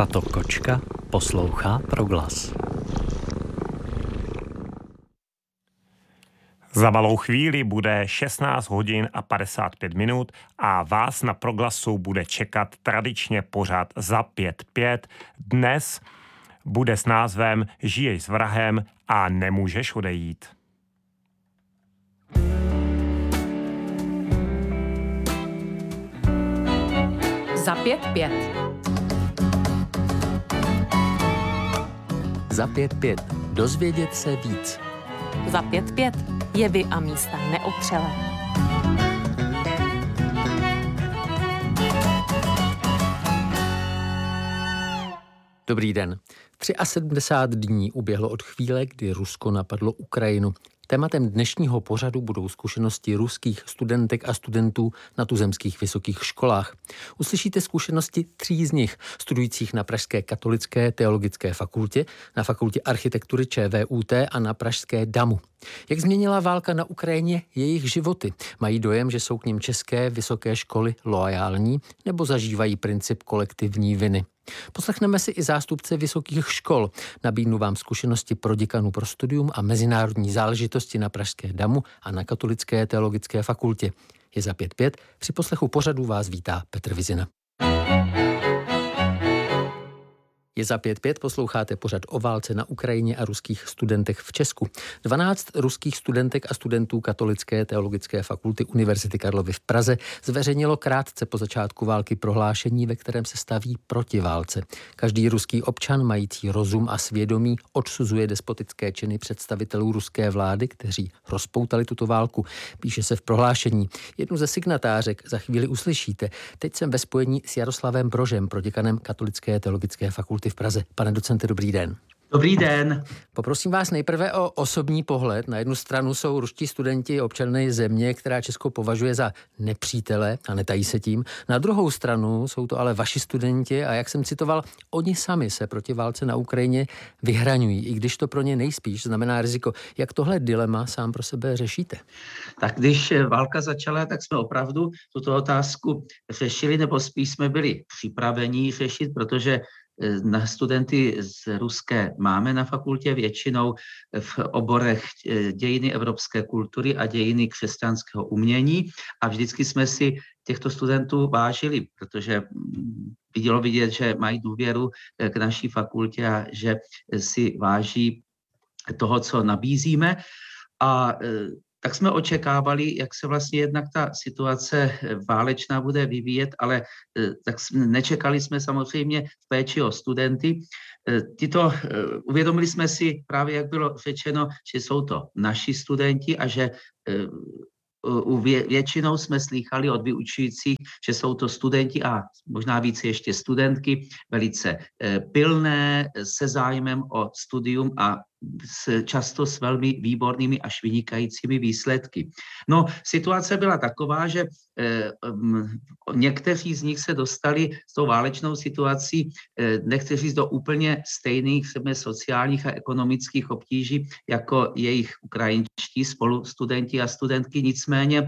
Tato kočka poslouchá Proglas. Za malou chvíli bude 16 hodin a 55 minut a vás na Proglasu bude čekat tradičně pořad Za 5-5. Dnes bude s názvem Žiješ s vrahem a nemůžeš odejít. Za 5-5. Za 5-5. Dozvědět se víc. Za 5-5. Jevy a místa neotřelé. Dobrý den. 73 dní uběhlo od chvíle, kdy Rusko napadlo Ukrajinu. Tématem dnešního pořadu budou zkušenosti ruských studentek a studentů na tuzemských vysokých školách. Uslyšíte zkušenosti 3 z nich, studujících na Pražské katolické teologické fakultě, na fakultě architektury ČVUT a na pražské DAMu. Jak změnila válka na Ukrajině jejich životy? Mají dojem, že jsou k nim české vysoké školy loajální, nebo zažívají princip kolektivní viny? Poslechneme si i zástupce vysokých škol. Nabídnu vám zkušenosti proděkanů pro studium a mezinárodní záležitosti na pražské DAMu a na katolické teologické fakultě. Je za 5-5. Při poslechu pořadu vás vítá Petr Vizina. Je za 5-5, posloucháte pořad o válce na Ukrajině a ruských studentech v Česku. 12 ruských studentek a studentů Katolické teologické fakulty Univerzity Karlovy v Praze zveřejnilo krátce po začátku války prohlášení, ve kterém se staví proti válce. Každý ruský občan mající rozum a svědomí odsuzuje despotické činy představitelů ruské vlády, kteří rozpoutali tuto válku. Píše se v prohlášení. Jednu ze signatářek za chvíli uslyšíte. Teď jsem ve spojení s Jaroslavem Brožem, proděkanem Katolické teologické fakulty v Praze. Pane docente, dobrý den. Dobrý den. Poprosím vás nejprve o osobní pohled. Na jednu stranu jsou ruští studenti občané země, která Česko považuje za nepřítele a netají se tím. Na druhou stranu jsou to ale vaši studenti a jak jsem citoval, oni sami se proti válce na Ukrajině vyhraňují, i když to pro ně nejspíš znamená riziko. Jak tohle dilema sám pro sebe řešíte? Tak když válka začala, tak jsme opravdu tuto otázku řešili, nebo spíš jsme byli připraveni řešit, protože na studenty z ruské máme na fakultě většinou v oborech dějiny evropské kultury a dějiny křesťanského umění a vždycky jsme si těchto studentů vážili, protože bylo vidět, že mají důvěru k naší fakultě a že si váží toho, co nabízíme. A tak jsme očekávali, jak se vlastně jednak ta situace válečná bude vyvíjet, ale tak nečekali jsme samozřejmě v péči o studenty. Uvědomili jsme si právě, jak bylo řečeno, že jsou to naši studenti a že většinou jsme slýchali od vyučujících, že jsou to studenti a možná více ještě studentky, velice pilné, se zájmem o studium a často s velmi výbornými až vynikajícími výsledky. No, situace byla taková, že někteří z nich se dostali s tou válečnou situací, nechci říct do úplně stejných sociálních a ekonomických obtíží jako jejich ukrajinští spolustudenti a studentky, nicméně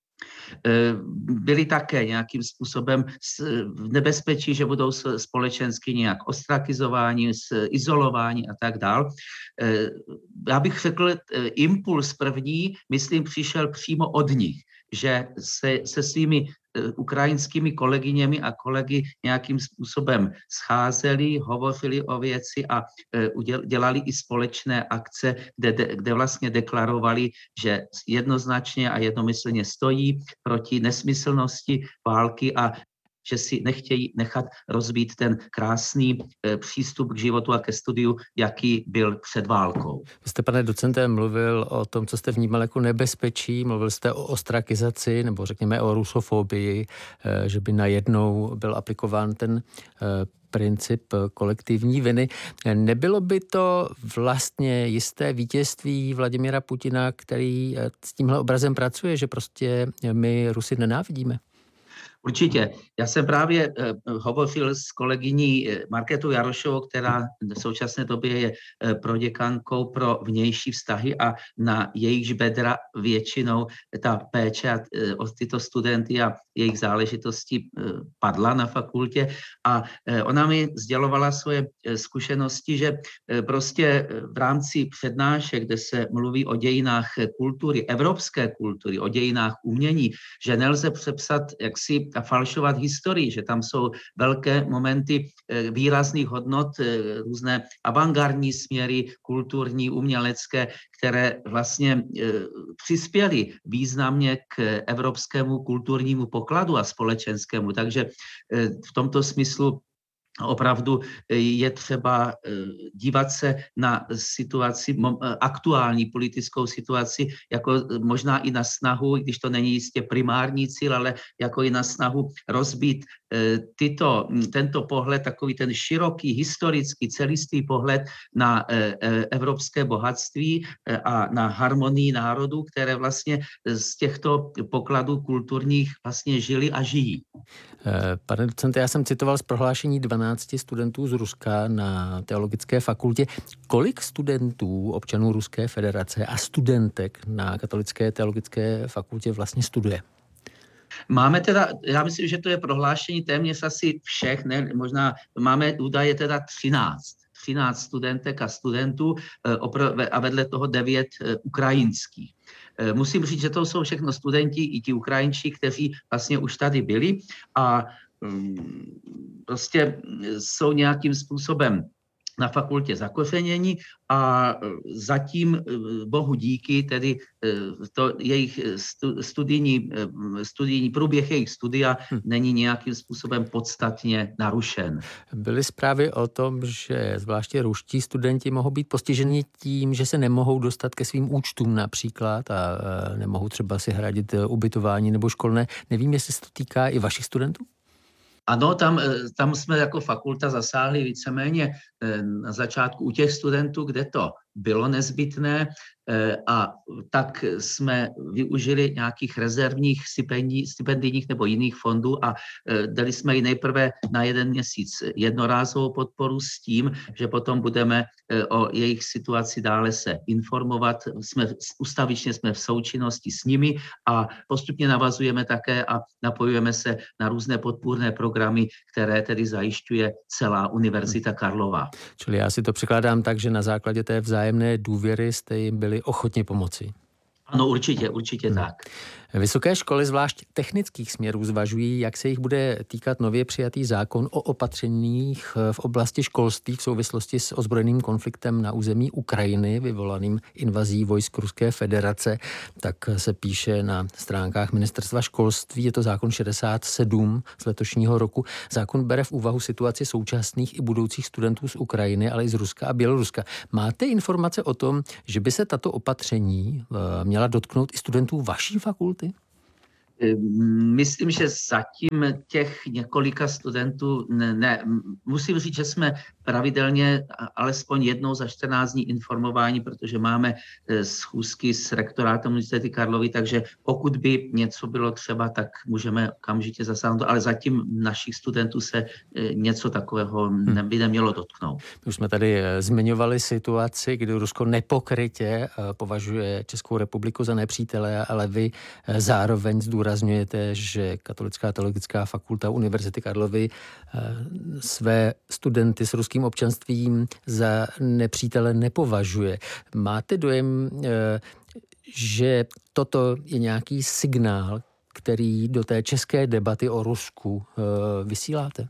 byli také nějakým způsobem v nebezpečí, že budou společensky nějak ostrakizováni, izolováni a tak dál. Já bych řekl, impuls první, myslím, přišel přímo od nich, že se svými ukrajinskými kolegyněmi a kolegy nějakým způsobem scházeli, hovořili o věci a dělali i společné akce, kde vlastně deklarovali, že jednoznačně a jednomyslně stojí proti nesmyslnosti války a že si nechtějí nechat rozbít ten krásný přístup k životu a ke studiu, jaký byl před válkou. Vy jste, pane docente, mluvil o tom, co jste vnímal jako nebezpečí, mluvil jste o ostrakizaci, nebo řekněme o rusofobii, že by najednou byl aplikován ten princip kolektivní viny. Nebylo by to vlastně jisté vítězství Vladimira Putina, který s tímhle obrazem pracuje, že prostě my Rusy nenávidíme? Určitě. Já jsem právě hovořil s kolegyní Markétou Jarošovou, která v současné době je proděkankou pro vnější vztahy a na jejichž bedra většinou ta péče o tyto studenty a jejich záležitosti padla na fakultě. A ona mi sdělovala svoje zkušenosti, že prostě v rámci přednášek, kde se mluví o dějinách kultury, evropské kultury, o dějinách umění, že nelze přepsat jaksi a falšovat historii, že tam jsou velké momenty výrazných hodnot, různé avantgardní směry, kulturní, umělecké, které vlastně přispěly významně k evropskému kulturnímu pokladu a společenskému. Takže v tomto smyslu opravdu je třeba dívat se na situaci, aktuální politickou situaci, jako možná i na snahu, když to není jistě primární cíl, ale jako i na snahu rozbít tento pohled, takový ten široký, historický, celistvý pohled na evropské bohatství a na harmonii národů, které vlastně z těchto pokladů kulturních vlastně žili a žijí. Pane docente, já jsem citoval z prohlášení 12 studentů z Ruska na teologické fakultě. Kolik studentů, občanů Ruské federace a studentek na Katolické teologické fakultě vlastně studuje? Máme teda, já myslím, že to je prohlášení téměř asi všech, ne, možná máme údaje teda 13 studentek a studentů a vedle toho 9 ukrajinských. Musím říct, že to jsou všechno studenti i ti Ukrajinčí, kteří vlastně už tady byli a prostě jsou nějakým způsobem na fakultě zakořenění a zatím, bohu díky, tedy to jejich studijní průběh jejich studia není nějakým způsobem podstatně narušen. Byly zprávy o tom, že zvláště ruští studenti mohou být postiženi tím, že se nemohou dostat ke svým účtům například a nemohou třeba si hradit ubytování nebo školné. Nevím, jestli se to týká i vašich studentů? Ano, tam jsme jako fakulta zasáhli víceméně na začátku u těch studentů, kde to bylo nezbytné a tak jsme využili nějakých rezervních stipendijních nebo jiných fondů a dali jsme ji nejprve na 1 měsíc jednorázovou podporu s tím, že potom budeme o jejich situaci dále se informovat. Ustavičně jsme v součinnosti s nimi a postupně navazujeme také a napojujeme se na různé podpůrné programy, které tedy zajišťuje celá Univerzita Karlova. Čili já si to překládám tak, že na základě té vzájemné důvěry jste jim byli ochotni pomoci. Ano, určitě tak. Vysoké školy, zvlášť technických směrů, zvažují, jak se jich bude týkat nově přijatý zákon o opatřeních v oblasti školství v souvislosti s ozbrojeným konfliktem na území Ukrajiny, vyvolaným invazí vojsk Ruské federace. Tak se píše na stránkách Ministerstva školství. Je to zákon 67 z letošního roku. Zákon bere v úvahu situaci současných i budoucích studentů z Ukrajiny, ale i z Ruska a Běloruska. Máte informace o tom, že by se tato opatření měla dotknout i studentů vaší fakulty? Myslím, že zatím těch několika studentů ne. Musím říct, že jsme pravidelně alespoň jednou za 14 dní informováni, protože máme schůzky s rektorátem Univerzity Karlovy, takže pokud by něco bylo třeba, tak můžeme okamžitě zasáhnout, ale zatím našich studentů se něco takového by nemělo dotknout. Už jsme tady zmiňovali situaci, kdy Rusko nepokrytě považuje Českou republiku za nepřítele, ale vy zároveň zdůrazňujete, že Katolická teologická fakulta Univerzity Karlovy své studenty s ruským občanstvím za nepřítele nepovažuje. Máte dojem, že toto je nějaký signál, který do té české debaty o Rusku vysíláte?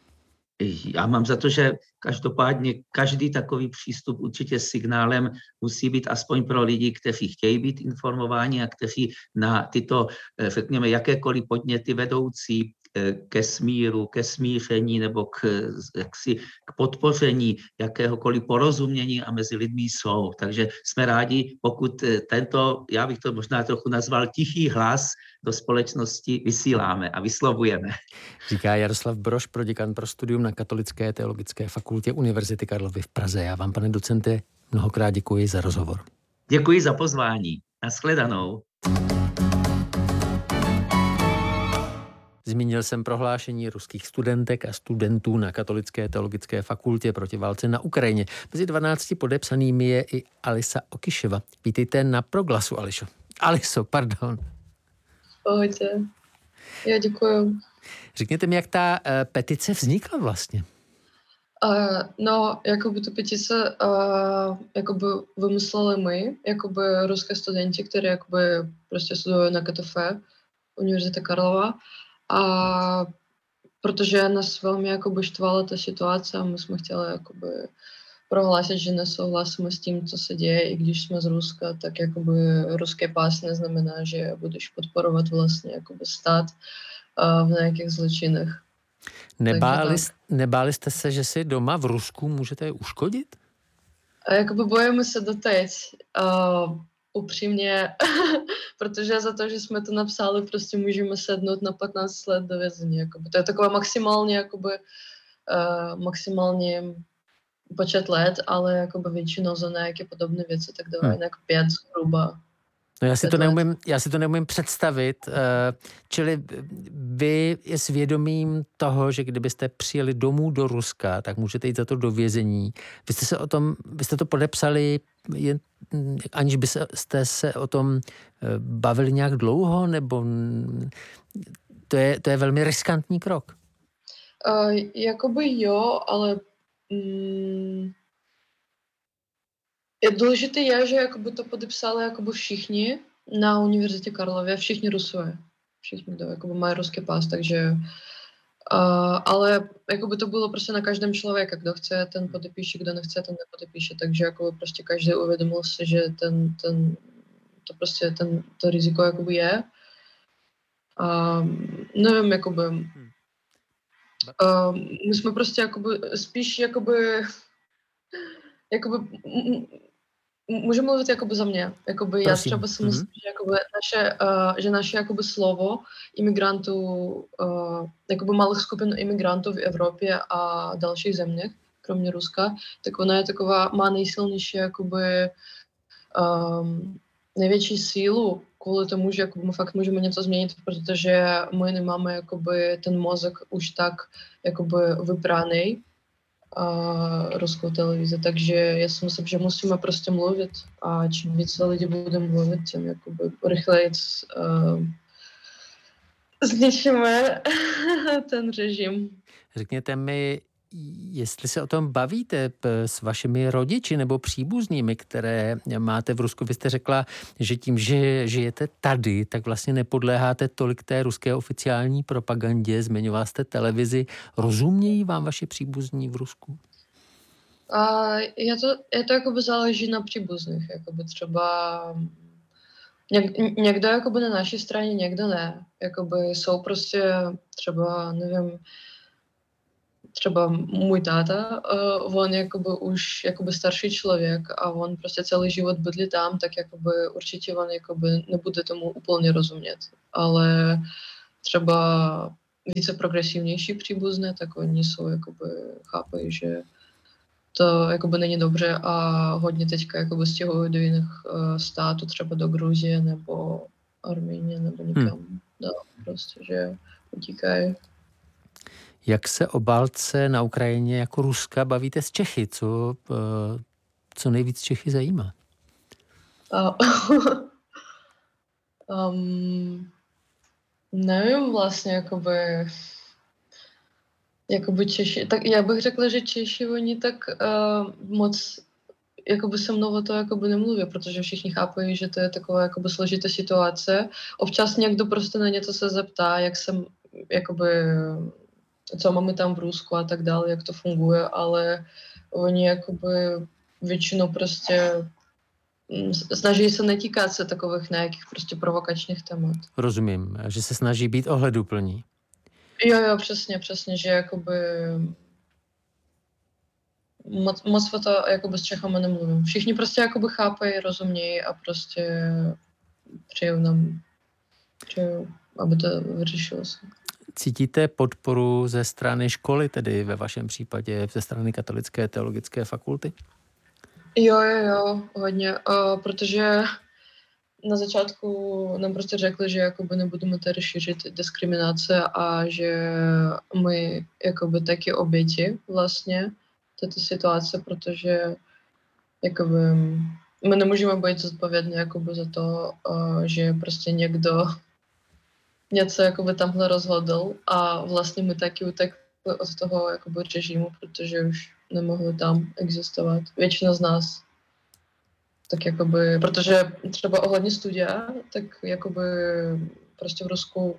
Já mám za to, že každopádně každý takový přístup určitě signálem musí být aspoň pro lidi, kteří chtějí být informováni a kteří na tyto, řekněme, jakékoliv podněty vedoucí ke smíru, ke smíření nebo k podpoření jakéhokoliv porozumění a mezi lidmi jsou. Takže jsme rádi, pokud tento, já bych to možná trochu nazval tichý hlas do společnosti vysíláme a vyslovujeme. Říká Jaroslav Brož, proděkan pro studium na Katolické teologické fakultě Univerzity Karlovy v Praze. Já vám, pane docente, mnohokrát děkuji za rozhovor. Děkuji za pozvání. Nashledanou. Zmínil jsem prohlášení ruských studentek a studentů na Katolické teologické fakultě proti válce na Ukrajině. Mezi 12 podepsanými je i Alisa Okiševa. Vítejte na Proglasu, Ališo. Aliso, pardon. V pohodě. Já děkuju. Řekněte mi, jak ta petice vznikla vlastně? No, jakoby tu petice jakoby vymysleli my, jakoby ruské studenti, kteří jakoby prostě studují na KTF, Univerzita Karlova. A protože nás velmi jakoby štvala ta situace a my jsme chtěli jakoby prohlásit, že nesouhlasíme s tím, co se děje, i když jsme z Ruska, tak jakoby ruský pás neznamená, že budeš podporovat vlastně jakoby stát v nějakých zločinech. Nebáli jste se, že si doma v Rusku můžete uškodit? Jakoby bojíme se doteď. Upřímně, protože za to, že jsme to napsali, prostě můžeme sednout na 15 let do vězení. Jakoby. To je taková maximální počet let, ale jakoby většinou za nějaké podobné věci, tak dávají nějak 5 zhruba. No já si to neumím představit, čili vy je svědomím toho, že kdybyste přijeli domů do Ruska, tak můžete jít za to do vězení. Vy jste to podepsali, aniž byste se o tom bavili nějak dlouho, nebo to je velmi riskantní krok? Jakoby jo, ale důležité je, že jakoby to podepsali jakoby všichni na Univerzitě Karlově, všichni Rusové, všichni, kdo jakoby mají ruský pás, takže ale jakoby to bylo prostě na každém člověka, kdo chce, ten podepíše, kdo nechce, ten nepodepíše, takže jakoby prostě každý uvědomil si, že to riziko jakoby je. Nevím, jakoby my jsme prostě jakoby spíš jakoby můžu mluvit jakoby za mě. Jakoby já třeba si myslím, že jakoby naše jakoby slovo imigrantů, jakoby malých skupin imigrantů v Evropě a dalších zemích, kromě Ruska, tak ona je taková, má nejsilnější jakoby největší sílu kvůli tomu, že jakoby my fakt můžeme něco změnit, protože my nemáme jakoby ten mozek už tak jakoby vypraný ruskou televizi, takže já si myslím, že musíme prostě mluvit a čím více lidí bude mluvit, tím jakoby rychleji zničíme ten režim. Řekněte mi, jestli se o tom bavíte s vašimi rodiči nebo příbuznými, které máte v Rusku. Vy jste řekla, že tím, že žijete tady, tak vlastně nepodléháte tolik té ruské oficiální propagandě. Zmiňovala jste televizi. Rozumějí vám vaši příbuzní v Rusku? Je to jakoby záleží na příbuzných. Jakoby třeba někdo jakoby na naší straně, někdo ne. Jakoby jsou prostě třeba, nevím, třeba můj táta, on jakoby už jakoby starší člověk a on prostě celý život bydlí tam, tak jakoby určitě on jakoby nebude tomu úplně rozumět. Ale třeba více progresivnější příbuzné, tak oni jsou jakoby chápají, že to jakoby není dobře a hodně teďka jakoby stěhují do jiných států, třeba do Gruzie nebo Arménie nebo někam. Prostě, že utíkají. Jak se o válce na Ukrajině jako Ruska bavíte s Čechy? Co nejvíc Čechy zajímá? Nevím vlastně, jakoby Češi. Tak já bych řekla, že Češi oni tak moc jakoby se mnou o to jakoby nemluví, protože všichni chápají, že to je taková jakoby složitá situace. Občas někdo prostě na něco se zeptá, jak jsem jakoby co máme tam v Rusku a tak dále, jak to funguje, ale oni jakoby většinou prostě snaží se netýkat se takových nějakých prostě provokačních témat. Rozumím, že se snaží být ohleduplní. Jo, přesně, že jakoby moc o to jakoby s Čechama nemluvím. Všichni prostě jakoby chápají, rozumějí a prostě přeju, aby to vyřešilo se. Cítíte podporu ze strany školy, tedy ve vašem případě ze strany Katolické teologické fakulty? Jo, hodně, protože na začátku nám prostě řekli, že jakoby nebudeme tady šířit diskriminace a že my jakoby taky oběti vlastně této situace, protože jakoby my nemůžeme být zodpovědní jakoby za to, že prostě někdo něco jakoby tamhle rozhodl a vlastně my taky utekli od toho jakoby režimu, protože už nemohli tam existovat. Většina z nás. Tak jakoby, protože třeba ohledně studia, tak jakoby prostě v Rusku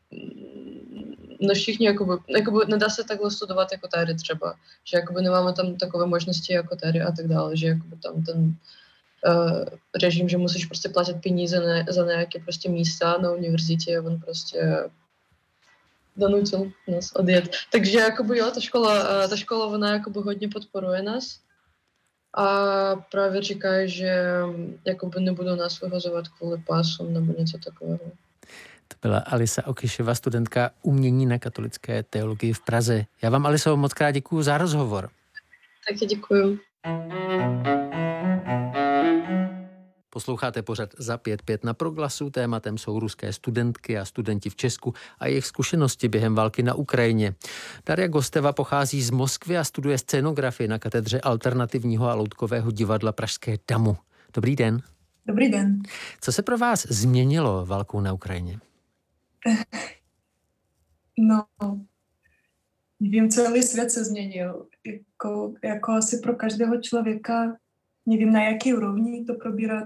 ne všichni jakoby nedá se takhle studovat jako tady třeba, že jakoby nemáme tam takové možnosti jako tady a tak dále, že jakoby tam ten režim, že musíš prostě platit peníze za nějaké prostě místa na univerzitě a on prostě donutil nás odjet. Takže jakoby jo, ta škola ona jakoby hodně podporuje nás a právě říkají, že jakoby nebudou nás vyhazovat kvůli pásům nebo něco takového. To byla Alisa Okyševa, studentka umění na Katolické teologii v Praze. Já vám, Aliso, moc krát děkuju za rozhovor. Taky děkuju. Posloucháte pořad Za 5-5 na Proglasu. Tématem jsou ruské studentky a studenti v Česku a jejich zkušenosti během války na Ukrajině. Daria Gosteva pochází z Moskvy a studuje scénografii na katedře alternativního a loutkového divadla Pražské Damu. Dobrý den. Dobrý den. Co se pro vás změnilo válkou na Ukrajině? No, nevím, celý svět se změnil. Jako asi pro každého člověka, nevím, na jaký úrovni to probírat.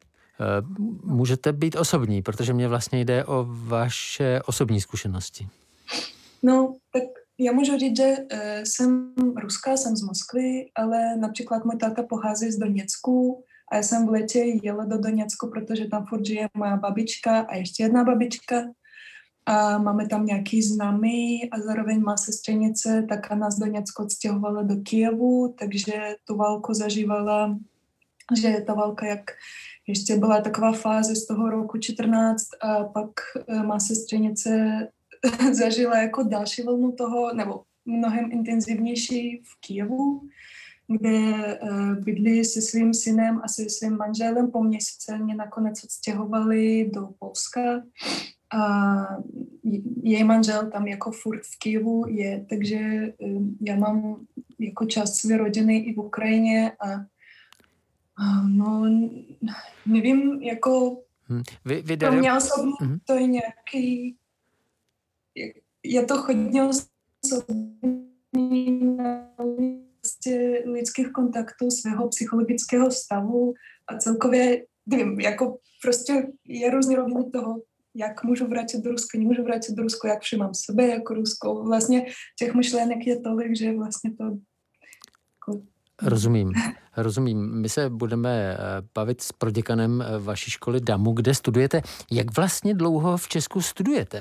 Můžete být osobní, protože mě vlastně jde o vaše osobní zkušenosti. No, tak já můžu říct, že jsem ruská, jsem z Moskvy, ale například můj táta pochází z Doněcku a já jsem v létě jela do Doněcku, protože tam furt žije moja babička a ještě jedna babička. A máme tam nějaký známý a zároveň má sestřenice, tak nás z Doněcka odstěhovala do Kyjevu, takže tu válku zažívala, že ta válka, jak ještě byla taková fáze z toho roku 14 a pak má sestřenice zažila jako další vlnu toho, nebo mnohem intenzivnější v Kyjevu, kde bydli se svým synem a se svým manželem. Po měsíce mě nakonec odstěhovali do Polska. A její manžel tam jako furt v Kyjevu je, takže já mám jako část své rodiny i v Ukrajině a no, nevím, jako pro mě osobně to je nějaký, je to hodně osobní na vlastně lidských kontaktů, svého psychologického stavu a celkově, nevím, jako prostě je různý roviny toho, jak můžu vrátit do Ruska, nemůžu vrátit do Ruska, jak všimám sebe jako Ruskou. Vlastně těch myšlenek je tolik, že vlastně to... Jako... Rozumím. My se budeme bavit s proděkanem vaší školy DAMu, kde studujete. Jak vlastně dlouho v Česku studujete?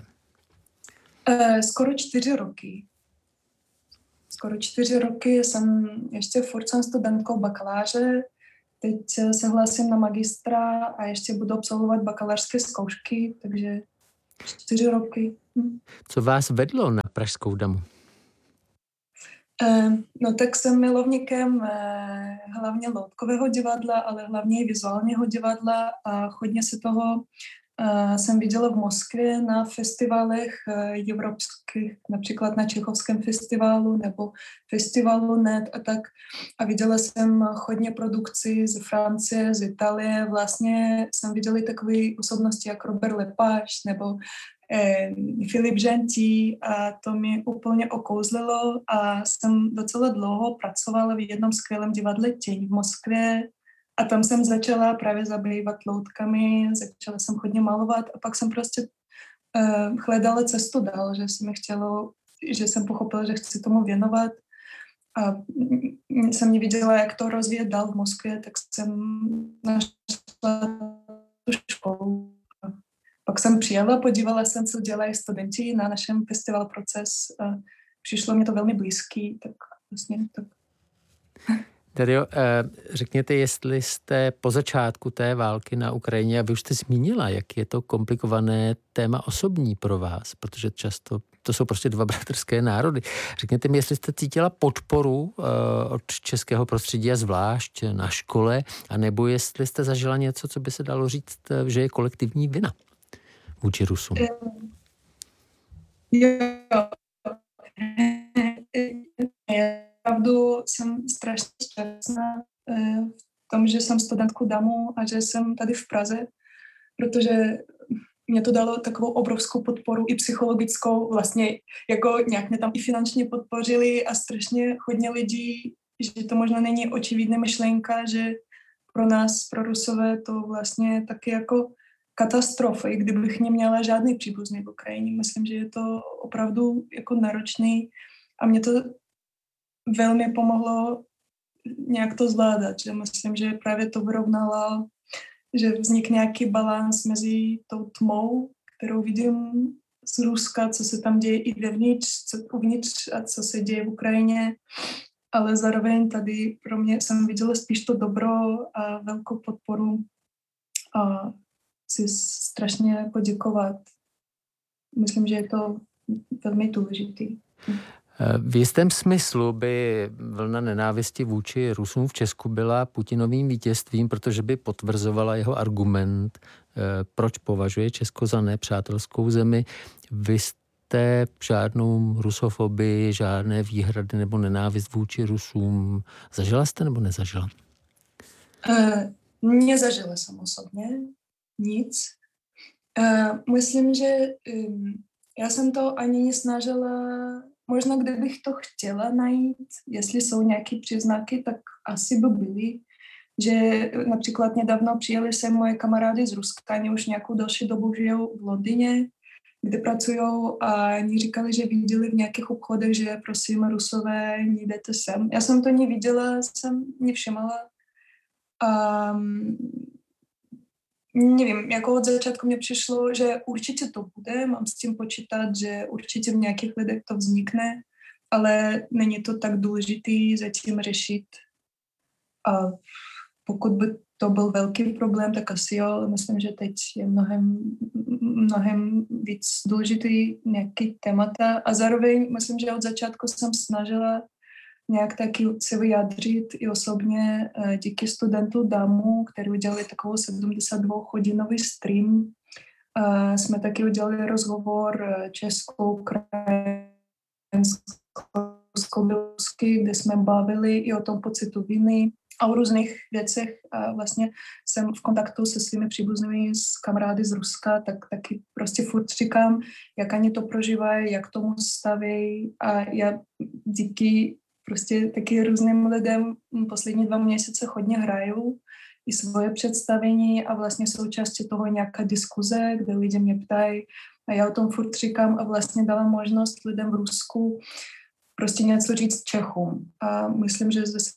Skoro 4 roky. Skoro 4 roky jsem ještě furt jsem studentkou bakaláře. Teď se hlásím na magistra a ještě budu absolvovat bakalářské zkoušky, takže 4 roky. Co vás vedlo na Pražskou Damu? No tak jsem milovníkem hlavně loutkového divadla, ale hlavně i vizuálního divadla a hodně se toho jsem viděla v Moskvě na festivalech evropských, například na Čechovském festivalu nebo festivalu NET a tak. A viděla jsem hodně produkcí z Francie, z Itálie. Vlastně jsem viděla takové osobnosti jako Robert Lepage nebo Filip Žantí a to mi úplně okouzlilo a jsem docela dlouho pracovala v jednom skvělém divadle Těň v Moskvě a tam jsem začala právě zabývat loutkami, začala jsem hodně malovat a pak jsem prostě hledala cestu dál, že jsem pochopila, že chci tomu věnovat a jsem neviděla, jak to rozvíjet dál v Moskvě, tak jsem našla tu školu. Pak jsem přijela, podívala jsem, co dělají studenti na našem festival Proces a přišlo mi to velmi blízký, tak vlastně tak. Dario, řekněte, jestli jste po začátku té války na Ukrajině, a vy už jste zmínila, jak je to komplikované téma osobní pro vás, protože často to jsou prostě dva bratrské národy. Řekněte mi, jestli jste cítila podporu od českého prostředí a zvlášť na škole, anebo jestli jste zažila něco, co by se dalo říct, že je kolektivní vina vůči Rusům. Jo. Opravdu jsem strašně šťastná v tom, že jsem studentku DAMu a že jsem tady v Praze, protože mě to dalo takovou obrovskou podporu i psychologickou, vlastně jako nějak mě tam i finančně podpořili a strašně hodně lidí, že to možná není očividná myšlenka, že pro nás, pro Rusové, to vlastně taky jako katastrofa, i kdybych neměla žádný příbuzný v Ukrajině. Myslím, že je to opravdu jako náročný a mě to velmi pomohlo nějak to zvládat, že myslím, že právě to vyrovnalo, že vznikne nějaký balans mezi tou tmou, kterou vidím z Ruska, co se tam děje i uvnitř a co se děje v Ukrajině, ale zároveň tady pro mě jsem viděla spíš to dobro a velkou podporu a chci strašně poděkovat. Myslím, že je to velmi důležitý. V jistém smyslu by vlna nenávisti vůči Rusům v Česku byla Putinovým vítězstvím, protože by potvrzovala jeho argument, proč považuje Česko za nepřátelskou zemi. Vy jste žádnou rusofobii, žádné výhrady nebo nenávist vůči Rusům zažila jste nebo nezažila? Nezažila jsem osobně nic. Myslím, že já jsem to ani nesnažila. Možná, kdybych to chtěla najít, jestli jsou nějaké příznaky, tak asi by byly, že například nedávno přijeli sem moje kamarády z Ruska, oni už nějakou další dobu žijou v Londýně, kde pracují a oni říkali, že viděli v nějakých obchodech, že prosím, Rusové, nejdete sem. Já jsem to neviděla, jsem nevšimala. Nevím, jako od začátku mě přišlo, že určitě to bude, mám s tím počítat, že určitě v nějakých lidech to vznikne, ale není to tak důležitý zatím řešit. A pokud by to byl velký problém, tak asi jo, ale myslím, že teď je mnohem víc důležitý nějaký témata a zároveň myslím, že od začátku jsem snažila nějak taky se vyjádřit i osobně díky studentu DAMu, který udělali takovou 72-hodinový stream. Jsme taky udělali rozhovor česko-ukrajinsky, kde jsme bavili i o tom pocitu viny a o různých věcech. A vlastně jsem v kontaktu se svými příbuznými s kamarády z Ruska, tak taky prostě furt říkám, jak oni to prožívají, jak tomu staví a já díky prostě taky různým lidem poslední 2 měsíce hodně hraju i svoje představení a vlastně součástí toho nějaká diskuze, kde lidi mě ptají a já o tom furt říkám a vlastně dávám možnost lidem v Rusku prostě něco říct Čechům. A myslím, že ze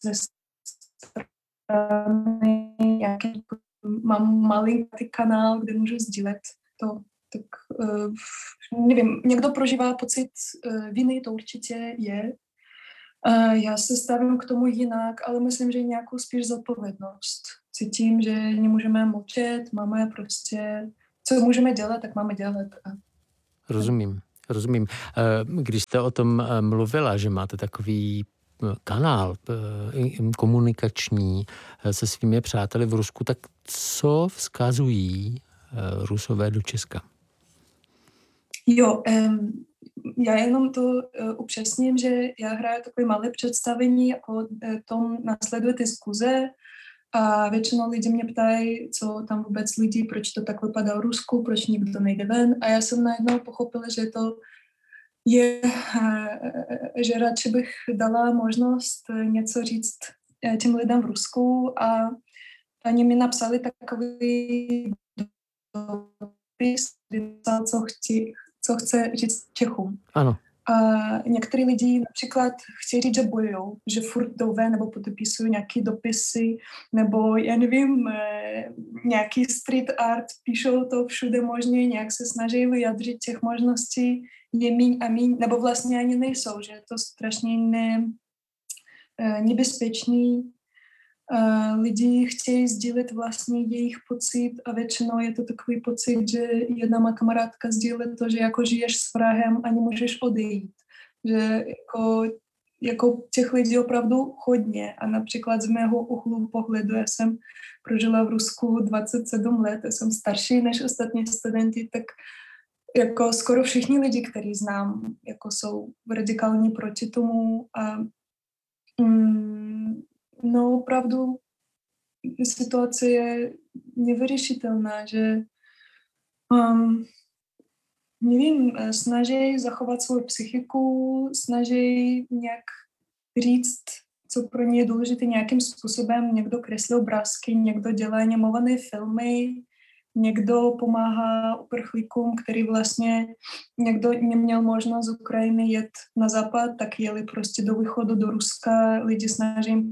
strany mám malý kanál, kde můžu sdílet to. Tak nevím, někdo prožívá pocit viny, to určitě je. Já se stavím k tomu jinak, ale myslím, že nějakou spíš zodpovědnost. Cítím, že nemůžeme mlčet, máme prostě, co můžeme dělat, tak máme dělat. Rozumím. Když jste o tom mluvila, že máte takový kanál komunikační se svými přáteli v Rusku, tak co vzkazují Rusové do Česka? Jo, já jenom to upřesním, že já hraju takové malé představení, o tom následuje diskuze a většinou lidi mě ptají, co tam vůbec lidi, proč to tak vypadá v Rusku, proč nikdo nejde ven a já jsem najednou pochopila, že to je, že radši bych dala možnost něco říct těm lidem v Rusku a oni mi napsali takový dopis, co chce říct Čechům. Ano. A některý lidi například chtějí říct, že bojujou, že furt jdou ven nebo podepisují nějaké dopisy, nebo já nevím, nějaký street art, píšou to všude možně, nějak se snaží vyjádřit těch možností, je míň a míň, nebo vlastně ani nejsou, že je to strašně nebezpečný. lidi chtějí sdílet vlastně jejich pocit a většinou je to takový pocit, že jedna má kamarádka sdílet to, že jako žiješ s vrahem a nemůžeš odejít. Že jako těch lidí opravdu hodně a například z mého úhlu pohledu, já jsem prožila v Rusku 27 let, já jsem starší než ostatní studenti, tak jako skoro všichni lidi, který znám, jako jsou radikálně proti tomu a no opravdu situace je nevyřešitelná, že nevím, snaží zachovat svou psychiku, snaží nějak říct, co pro ně je důležité nějakým způsobem. Někdo kreslí obrázky, někdo dělá animované filmy, někdo pomáhá uprchlíkům, který vlastně někdo neměl možnost z Ukrajiny jet na západ, tak jeli prostě do východu, do Ruska. Lidi snaží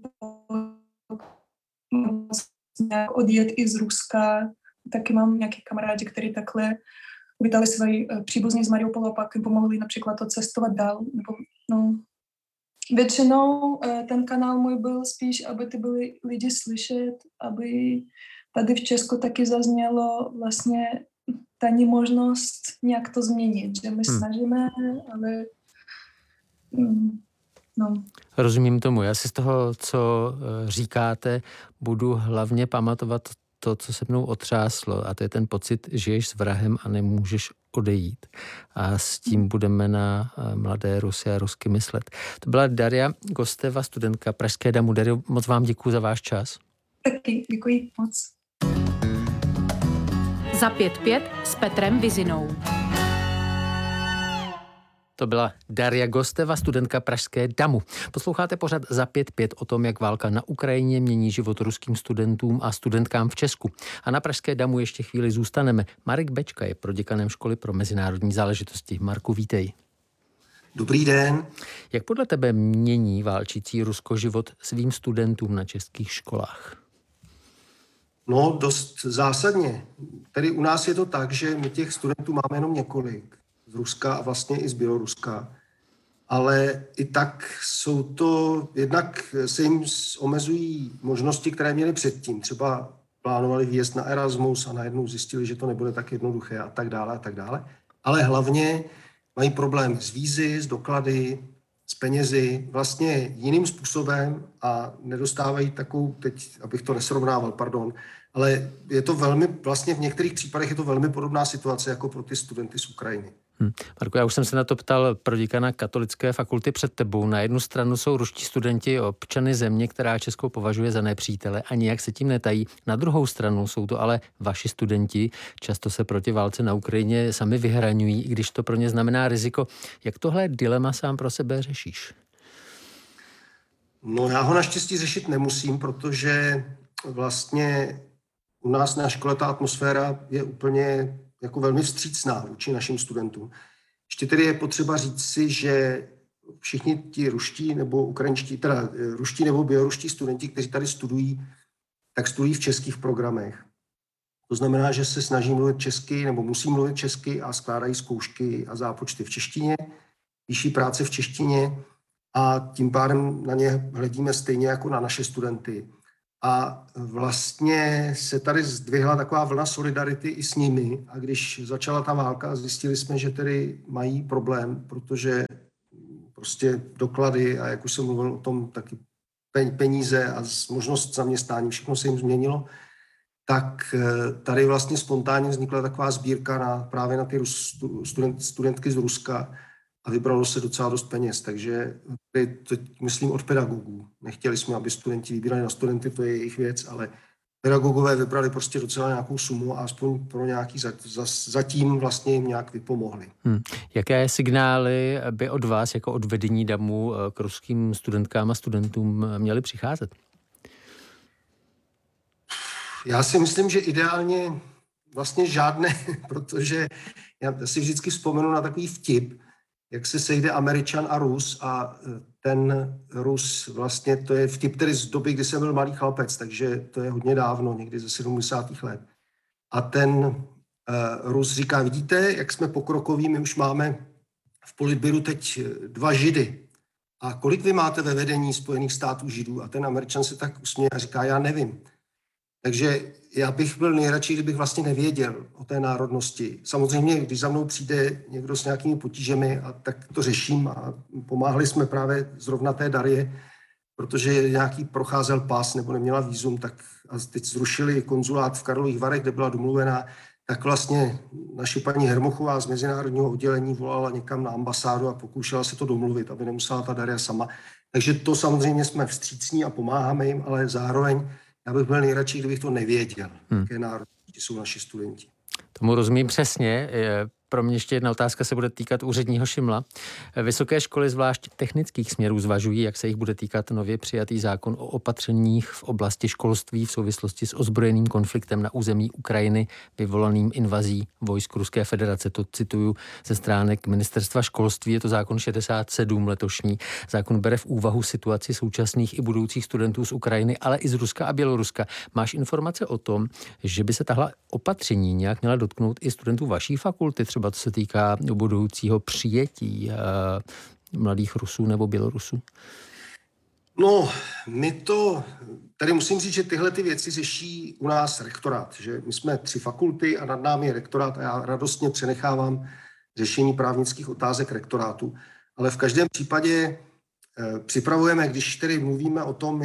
nějak odjet i z Ruska. Taky mám nějaký kamarádi, kteří takhle uvítali svoji příbuzní z Mariupolu a pak jim pomohli například odcestovat dál. Nebo, no. Většinou ten kanál můj byl spíš, aby ty byli lidi slyšet, aby tady v Česku taky zaznělo vlastně ta nemožnost nějak to změnit, že my snažíme, ale no. Rozumím tomu. Já si z toho, co říkáte, budu hlavně pamatovat to, co se mnou otřáslo, a to je ten pocit, že žiješ s vrahem a nemůžeš odejít. A s tím budeme na mladé Rusy a Rusky myslet. To byla Daria Gosteva, studentka Pražské DAMu. Dario, moc vám děkuji za váš čas. Taky, děkuji moc. Za 5-5 s Petrem Vizinou. To byla Daria Gosteva, studentka Pražské DAMu. Posloucháte pořad Za 5-5 o tom, jak válka na Ukrajině mění život ruským studentům a studentkám v Česku. A na Pražské DAMu ještě chvíli zůstaneme. Marek Bečka je proděkanem školy pro mezinárodní záležitosti. Marku, vítej. Dobrý den. Jak podle tebe mění válčící Rusko život svým studentům na českých školách? No, dost zásadně. Tedy u nás je to tak, že my těch studentů máme jenom několik. Z Ruska a vlastně i z Běloruska. Ale i tak jsou to, jednak se jim omezují možnosti, které měli předtím. Třeba plánovali výjezd na Erasmus a najednou zjistili, že to nebude tak jednoduché a tak dále a tak dále. Ale hlavně mají problémy s vízy, s doklady, s penězi, vlastně jiným způsobem a nedostávají takovou, teď, abych to nesrovnával, pardon, ale je to velmi, vlastně v některých případech je to velmi podobná situace jako pro ty studenty z Ukrajiny. Marku, já už jsem se na to ptal proděkana Katolické fakulty před tebou. Na jednu stranu jsou ruští studenti občany země, která Česko považuje za nepřítele a nijak se tím netají. Na druhou stranu jsou to ale vaši studenti. Často se proti válce na Ukrajině sami vyhraňují, i když to pro ně znamená riziko. Jak tohle dilema sám pro sebe řešíš? No, já ho naštěstí řešit nemusím, protože vlastně u nás na škole ta atmosféra je úplně jako velmi vstřícná vůči našim studentům. Ještě tedy je potřeba říct si, že všichni ti ruští nebo ukrajinští, teda ruští nebo běloruští studenti, kteří tady studují, tak studují v českých programech. To znamená, že se snaží mluvit česky nebo musí mluvit česky a skládají zkoušky a zápočty v češtině, píší práce v češtině a tím pádem na ně hledíme stejně jako na naše studenty. A vlastně se tady zdvihla taková vlna solidarity i s nimi. A když začala ta válka, zjistili jsme, že tedy mají problém, protože prostě doklady a jak už jsem mluvil o tom, taky peníze a možnost zaměstnání, všechno se jim změnilo, tak tady vlastně spontánně vznikla taková sbírka právě na ty studentky z Ruska a vybralo se docela dost peněz, takže to myslím od pedagogů. Nechtěli jsme, aby studenti vybírali na studenty, to je jejich věc, ale pedagogové vybrali prostě docela nějakou sumu a aspoň pro nějaký zatím vlastně jim nějak vypomohli. Jaké signály by od vás jako od vedení DAMu k ruským studentkám a studentům měly přicházet? Já si myslím, že ideálně vlastně žádné, protože já si vždycky vzpomenu na takový vtip, jak se sejde Američan a Rus a ten Rus vlastně, to je vtip tedy z doby, kdy jsem byl malý chlapec, takže to je hodně dávno, někdy ze 70. let. A ten Rus říká, vidíte, jak jsme pokrokoví, my už máme v politbyru teď 2 Židy. a kolik vy máte ve vedení Spojených států Židů? A ten Američan se tak usměje a říká, já nevím. Takže já bych byl nejradši, kdybych vlastně nevěděl o té národnosti. Samozřejmě, když za mnou přijde někdo s nějakými potížemi, a tak to řeším a pomáhali jsme právě zrovna té Darie, protože nějaký procházel pas nebo neměla vízum, tak a teď zrušili konzulát v Karlových Varech, kde byla domluvená, tak vlastně naše paní Hermochová z mezinárodního oddělení volala někam na ambasádu a pokoušela se to domluvit, aby nemusela ta Daria sama. Takže to samozřejmě jsme vstřícní a pomáháme jim, ale zároveň já bych byl nejradši, kdybych to nevěděl, jaké národnosti jsou naši studenti. Tomu rozumím přesně. Pro mě ještě jedna otázka se bude týkat úředního šimla. Vysoké školy, zvlášť technických směrů, zvažují, jak se jich bude týkat nově přijatý zákon o opatřeních v oblasti školství v souvislosti s ozbrojeným konfliktem na území Ukrajiny vyvolaným invazí vojsk Ruské federace. To cituju ze stránek Ministerstva školství. Je to zákon 67 letošní. Zákon bere v úvahu situaci současných i budoucích studentů z Ukrajiny, ale i z Ruska a Běloruska. Máš informace o tom, že by se tahle opatření nějak měla dotknout i studentů vaší fakulty, třeba co se týká budoucího přijetí mladých Rusů nebo Bělorusů? No, tady musím říct, že tyhle ty věci řeší u nás rektorát, že my jsme 3 fakulty a nad námi je rektorát a já radostně přenechávám řešení právnických otázek rektorátu, ale v každém případě připravujeme, když tedy mluvíme o tom,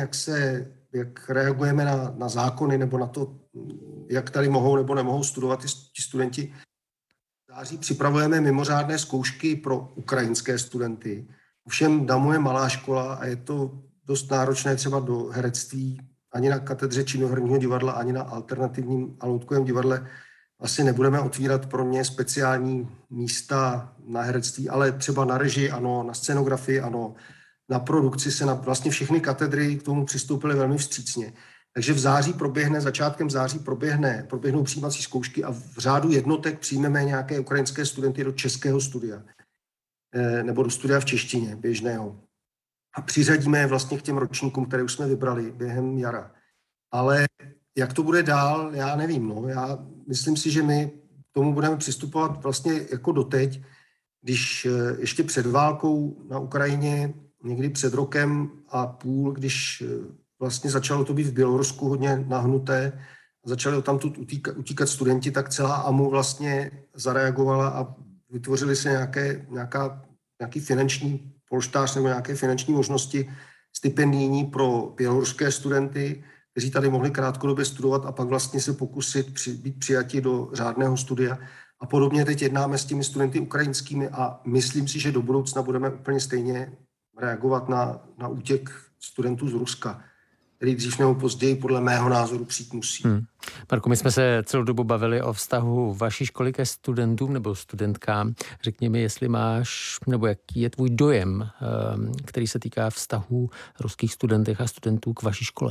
jak reagujeme na zákony nebo na to, jak tady mohou nebo nemohou studovat ti studenti. V září připravujeme mimořádné zkoušky pro ukrajinské studenty. Ovšem DAMU je malá škola a je to dost náročné třeba do herectví. Ani na katedře činoherního divadla, ani na alternativním a loutkovém divadle asi nebudeme otvírat pro ně speciální místa na herectví, ale třeba na režii ano, na scenografii ano, na produkci se vlastně všechny katedry k tomu přistoupily velmi vstřícně. Takže začátkem září proběhnou přijímací zkoušky a v řádu jednotek přijmeme nějaké ukrajinské studenty do českého studia nebo do studia v češtině běžného. A přiřadíme je vlastně k těm ročníkům, které už jsme vybrali během jara. Ale jak to bude dál, já nevím. No. Já myslím si, že my k tomu budeme přistupovat vlastně jako doteď, když ještě před válkou na Ukrajině, někdy před rokem a půl, když vlastně začalo to být v Bělorusku hodně nahnuté, začali odtamtud utíkat studenti, tak celá AMU vlastně zareagovala a vytvořily se nějaký finanční polštář nebo nějaké finanční možnosti stipendijní pro běloruské studenty, kteří tady mohli krátkodobě studovat a pak vlastně se pokusit být přijati do řádného studia. A podobně teď jednáme s těmi studenty ukrajinskými a myslím si, že do budoucna budeme úplně stejně reagovat na útěk studentů z Ruska, který dřív nebo později podle mého názoru přijít musí. Marku, my jsme se celou dobu bavili o vztahu vaší školy ke studentům nebo studentkám. Řekni mi, jestli máš, nebo jaký je tvůj dojem, který se týká vztahu ruských studentek a studentů k vaší škole?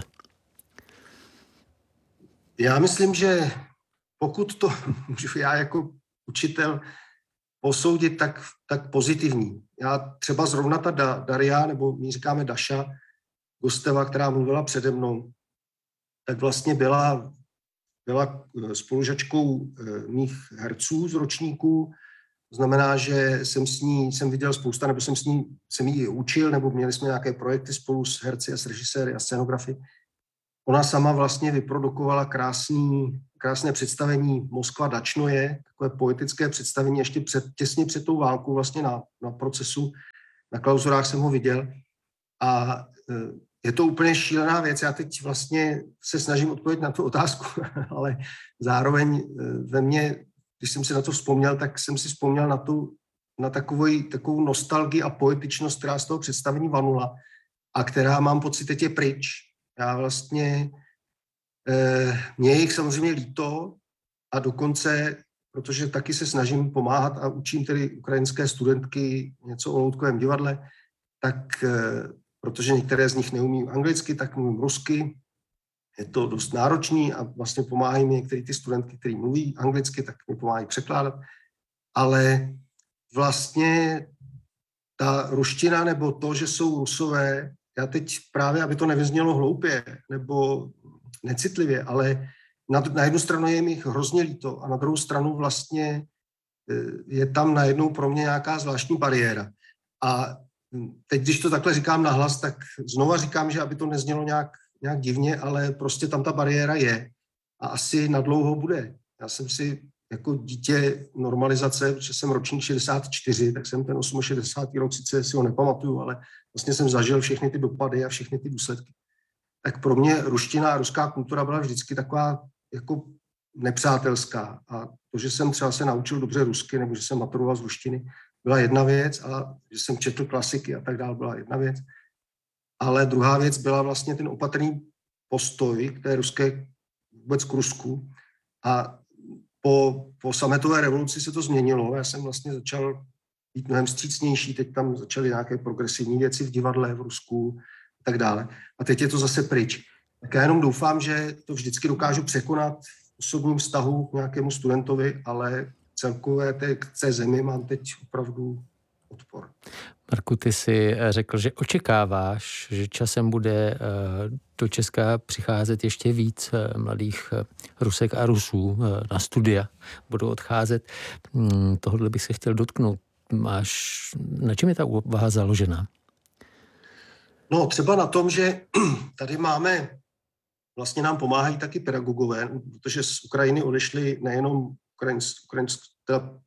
Já myslím, že pokud to můžu já jako učitel posoudit, tak pozitivní. Já třeba zrovna ta Daria, nebo my říkáme Daša Gosteva, která mluvila přede mnou, tak vlastně byla spolužačkou mých herců z ročníků. To znamená, že jsem viděl spousta, nebo jsem jí učil, nebo měli jsme nějaké projekty spolu s herci a s režiséry a scenografy. Ona sama vlastně vyprodukovala krásné představení Moskva Dačnoje, takové poetické představení ještě těsně před tou válkou vlastně na procesu. Na klauzurách jsem ho viděl a je to úplně šílená věc. Já teď vlastně se snažím odpovědět na tu otázku, ale zároveň ve mně, když jsem si na to vzpomněl, tak jsem si vzpomněl na takovou nostalgii a poetičnost, která z toho představení vanula a která, mám pocit, teď je pryč. Já vlastně, mě je jich samozřejmě líto a dokonce, protože taky se snažím pomáhat a učím tedy ukrajinské studentky něco o loutkovém divadle, tak protože některé z nich neumí anglicky, tak mluvím rusky. Je to dost náročný a vlastně pomáhají mi některé ty studentky, které mluví anglicky, tak mi pomáhají překládat. Ale vlastně ta ruština nebo to, že jsou Rusové, já teď právě, aby to nevyznělo hloupě nebo necitlivě, ale na jednu stranu je mi hrozně líto a na druhou stranu vlastně je tam najednou pro mě nějaká zvláštní bariéra. A teď, když to takhle říkám nahlas, tak znova říkám, že aby to neznělo nějak divně, ale prostě tam ta bariéra je a asi nadlouho bude. Já jsem si jako dítě normalizace, protože jsem ročník 64, tak jsem ten 68. rok, sice si ho nepamatuju, ale vlastně jsem zažil všechny ty dopady a všechny ty důsledky. Tak pro mě ruština a ruská kultura byla vždycky taková jako nepřátelská. A to, že jsem třeba se naučil dobře rusky, nebo že jsem maturoval z ruštiny, byla jedna věc, a že jsem četl klasiky a tak dále, byla jedna věc. Ale druhá věc byla vlastně ten opatrný postoj k té ruské, vůbec k Rusku. A po sametové revoluci se to změnilo. Já jsem vlastně začal být mnohem vstřícnější, teď tam začaly nějaké progresivní věci v divadle v Rusku a tak dále. A teď je to zase pryč. Tak já jenom doufám, že to vždycky dokážu překonat v osobním vztahu k nějakému studentovi, ale celkové k té zemi mám teď opravdu odpor. Marku, ty jsi řekl, že očekáváš, že časem bude do Česka přicházet ještě víc mladých Rusek a Rusů na studia. Budou odcházet. Tohle bych se chtěl dotknout. Na čem je ta úvaha založena? No, třeba na tom, že tady máme, vlastně nám pomáhají taky pedagogové, protože z Ukrajiny odešly nejenom teda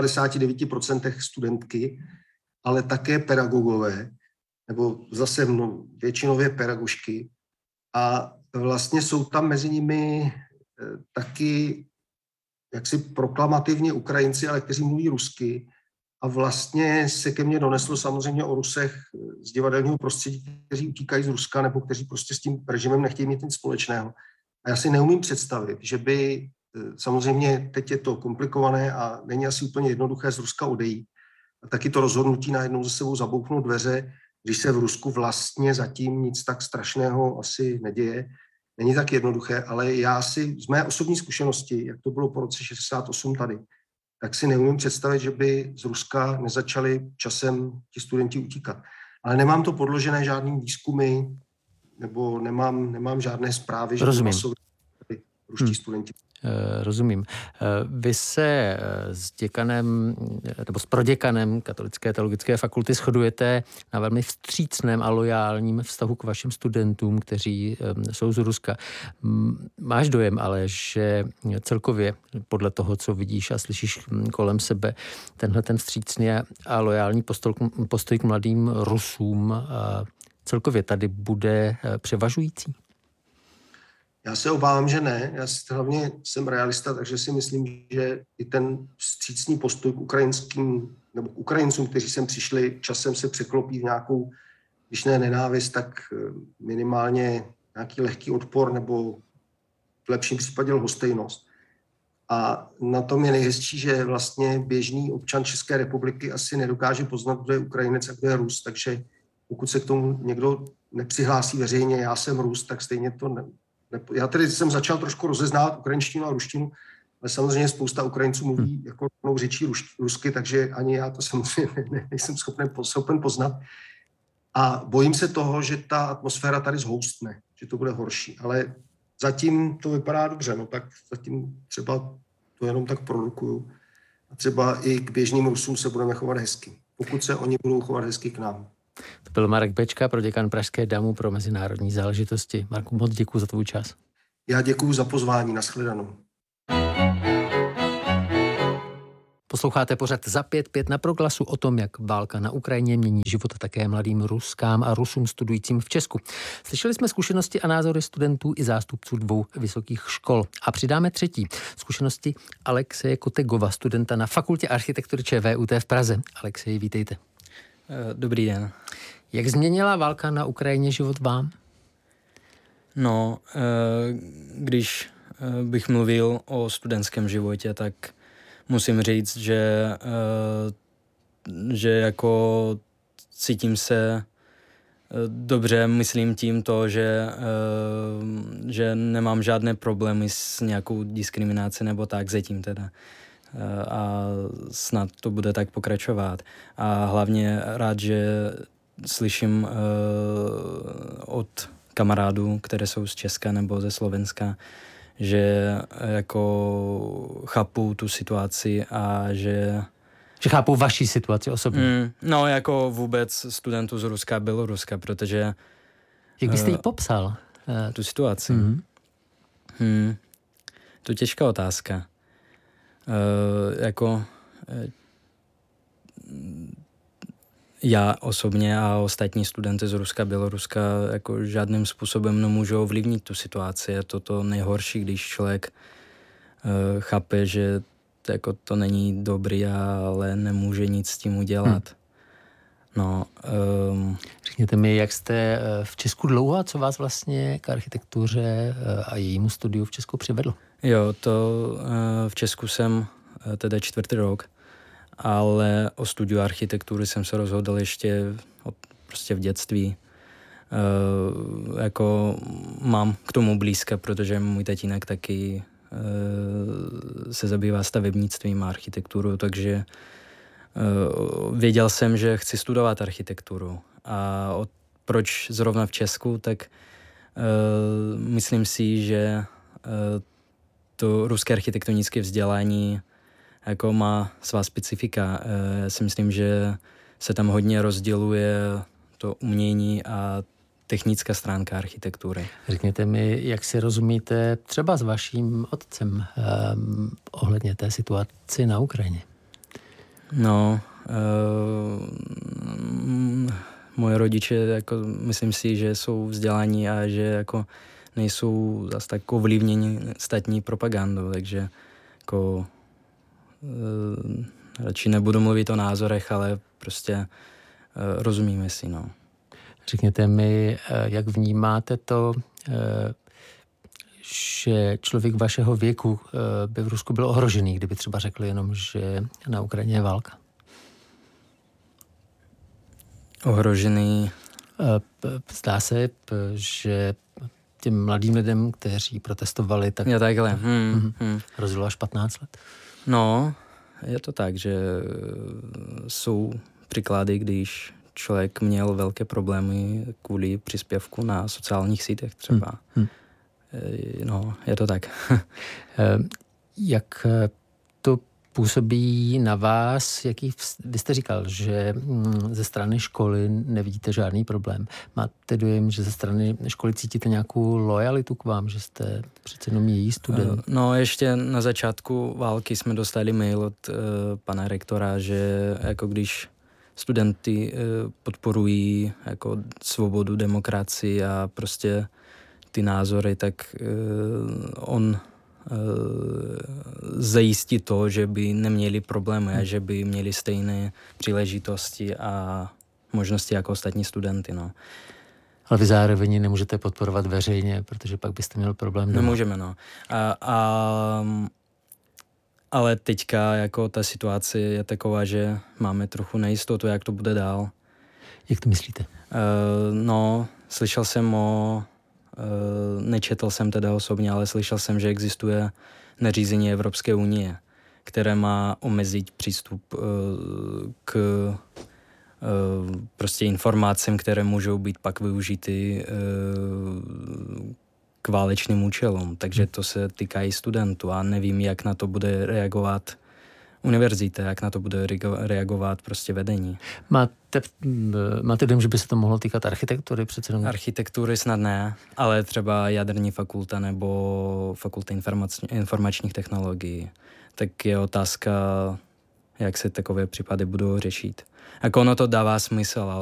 99% studentky, ale také pedagogové, nebo zase většinově pedagožky. A vlastně jsou tam mezi nimi taky jaksi proklamativně Ukrajinci, ale kteří mluví rusky. A vlastně se ke mně doneslo samozřejmě o Rusech z divadelního prostředí, kteří utíkají z Ruska nebo kteří prostě s tím režimem nechtějí mít nic společného. A já si neumím představit, že by, samozřejmě teď je to komplikované a není asi úplně jednoduché z Ruska odejít. A taky to rozhodnutí najednou za sebou zabouchnout dveře, když se v Rusku vlastně zatím nic tak strašného asi neděje. Není tak jednoduché, ale já si z mé osobní zkušenosti, jak to bylo po roce 68 tady, tak si neumím představit, že by z Ruska nezačali časem ti studenti utíkat. Ale nemám to podložené žádným výzkumy, nebo nemám žádné zprávy, že by masově ruští studenti. Rozumím. Vy se s děkanem nebo s proděkanem Katolické teologické fakulty shodujete na velmi vstřícném a lojálním vztahu k vašim studentům, kteří jsou z Ruska. Máš dojem ale, že celkově podle toho, co vidíš a slyšíš kolem sebe, tenhle ten vstřícný a lojální postoj k mladým Rusům celkově tady bude převažující? Já se obávám, že ne. Já hlavně jsem realista, takže si myslím, že i ten vstřícný postoj k ukrajinským nebo k Ukrajincům, kteří sem přišli, časem se překlopí v nějakou, když ne nenávist, tak minimálně nějaký lehký odpor nebo v lepším případě lhostejnost. A na tom je nejhezčí, že vlastně běžný občan České republiky asi nedokáže poznat, kdo je Ukrajinec a kdo je Rus, takže pokud se k tomu někdo nepřihlásí veřejně, já jsem Rus, tak stejně to já tedy jsem začal trošku rozeznávat ukrajinštinu a ruštinu, ale samozřejmě spousta Ukrajinců mluví jako řečí rusky, takže ani já to samozřejmě nejsem schopen poznat. A bojím se toho, že ta atmosféra tady zhoustne, že to bude horší. Ale zatím to vypadá dobře, no tak zatím třeba to jenom tak produkuju. A třeba i k běžným Rusům se budeme chovat hezky, pokud se oni budou chovat hezky k nám. To byl Marek Bečka, proděkan Pražské DAMu pro mezinárodní záležitosti. Marku, moc děkuji za tvůj čas. Já děkuji za pozvání, nashledanou. Posloucháte pořad Za 5:5 na Proglasu o tom, jak válka na Ukrajině mění život také mladým Ruskám a Rusům studujícím v Česku. Slyšeli jsme zkušenosti a názory studentů i zástupců 2 vysokých škol. A přidáme třetí. Zkušenosti Alexeje Kotegova, studenta na Fakultě architektury ČVUT v Praze. Alexej, vítejte. Dobrý den. Jak změnila válka na Ukrajině život vám? No, když bych mluvil o studentském životě, tak musím říct, že jako cítím se dobře, myslím tím to, že nemám žádné problémy s nějakou diskriminací nebo tak, zatím teda. A snad to bude tak pokračovat. A hlavně rád, že slyším od kamarádů, které jsou z Česka nebo ze Slovenska, že jako chápu tu situaci a že Že chápou vaši situaci osobně. No, jako vůbec studentů z Ruska a Běloruska, protože... Jak byste ji popsal? Tu situaci? To je těžká otázka. Já osobně a ostatní studenty z Ruska a Běloruska jako žádným způsobem nemůžou ovlivnit tu situaci. Je to nejhorší, když člověk chápe, že to není dobrý, ale nemůže nic s tím udělat. No, řekněte mi, jak jste v Česku dlouho a co vás vlastně k architektuře a jejímu studiu v Česku přivedlo? Jo, v Česku jsem teda 4. rok, ale o studiu architektury jsem se rozhodl ještě prostě v dětství. Mám k tomu blízko, protože můj tatínek taky se zabývá stavebnictvím a architekturou, takže věděl jsem, že chci studovat architekturu. A proč zrovna v Česku, tak myslím si, že to ruské architektonické vzdělání jako má svá specifika. Já si myslím, že se tam hodně rozděluje to umění a technická stránka architektury. Řekněte mi, jak si rozumíte třeba s vaším otcem ohledně té situaci na Ukrajině? No, moje rodiče, myslím si, že jsou vzdělaní a že nejsou zase tak ovlivněni státní propagandou, takže radši nebudu mluvit o názorech, ale prostě rozumíme si, no. Řekněte mi, jak vnímáte to, že člověk vašeho věku by v Rusku byl ohrožený, kdyby třeba řekl jenom, že na Ukrajině je válka? Ohrožený? Zdá se, že těm mladým lidem, kteří protestovali, tak hrozilo až 15 let. No, je to tak, že jsou příklady, když člověk měl velké problémy kvůli příspěvku na sociálních sítích třeba. No, je to tak. Jak to působí na vás? Vy jste říkal, že ze strany školy nevidíte žádný problém. Máte dojem, že ze strany školy cítíte nějakou lojalitu k vám, že jste přece jenom její student? No, ještě na začátku války jsme dostali mail od pana rektora, že když studenti podporují svobodu, demokracii a prostě ty názory, tak on zajistí to, že by neměli problémy a že by měli stejné příležitosti a možnosti jako ostatní studenty. No. Ale vy zároveň nemůžete podporovat veřejně, protože pak byste měl problém. Nemůžeme, no. Ale teďka ta situace je taková, že máme trochu nejistotu, jak to bude dál. Jak to myslíte? No, slyšel jsem nečetl jsem teda osobně, ale slyšel jsem, že existuje nařízení Evropské unie, které má omezit přístup k prostě informacím, které můžou být pak využity k válečným účelům. Takže to se týká i studentů a nevím, jak na to bude reagovat univerzita, jak na to bude reagovat prostě vedení. Máte dojem, že by se to mohlo týkat architektury přece? Architektury snad ne, ale třeba jaderní fakulta nebo fakulta informačních technologií. Tak je otázka, jak se takové případy budou řešit. Ono to dává smysl, ale